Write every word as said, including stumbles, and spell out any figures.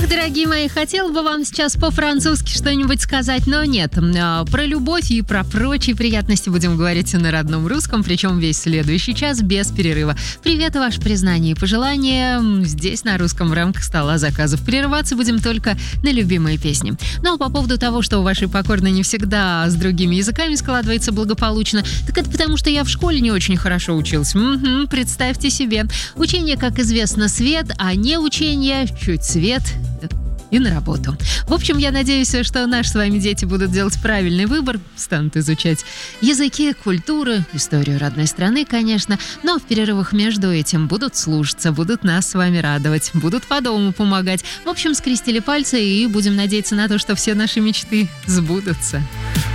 Дорогие мои, хотела бы вам сейчас по-французски что-нибудь сказать, но нет. Про любовь и про прочие приятности будем говорить на родном русском, причем весь следующий час без перерыва. Привет, ваше признание и пожелания здесь на русском в рамках стола заказов. Прерываться будем только на любимые песни. Ну а по поводу того, что у вашей покорной не всегда с другими языками складывается благополучно, так это потому, что я в школе не очень хорошо учился. Угу, представьте себе. Учение, как известно, свет, а не учение чуть свет и на работу. В общем, я надеюсь, что наши с вами дети будут делать правильный выбор, станут изучать языки, культуры, историю родной страны, конечно, но в перерывах между этим будут слушаться, будут нас с вами радовать, будут по дому помогать. В общем, скрестили пальцы и будем надеяться на то, что все наши мечты сбудутся.